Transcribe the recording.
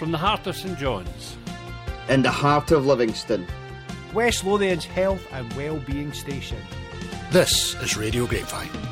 From the heart of St John's. In the heart of Livingston. West Lothian's health and well-being station. This is Radio Grapevine.